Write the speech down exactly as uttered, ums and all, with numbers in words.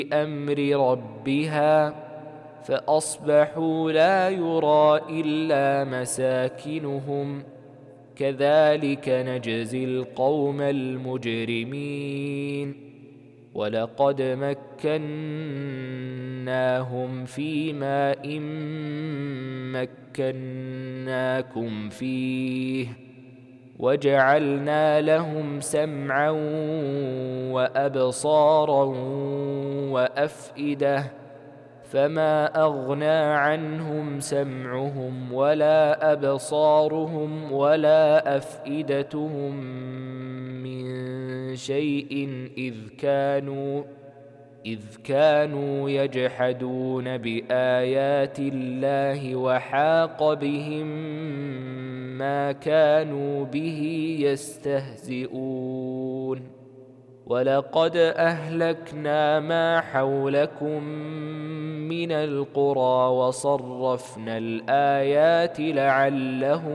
بأمر ربها فأصبحوا لا يرى إلا مساكنهم كذلك نجزي القوم المجرمين ولقد مكناهم في ماء مكناكم فيه وجعلنا لهم سمعا وأبصارا وأفئدة فما أغنى عنهم سمعهم ولا أبصارهم ولا أفئدتهم من شيء إذ كانوا إذ كانوا يجحدون بآيات الله وحاق بهم ما كانوا به يستهزئون ولقد أهلكنا ما حولكم من القرى وصرفنا الآيات لعلهم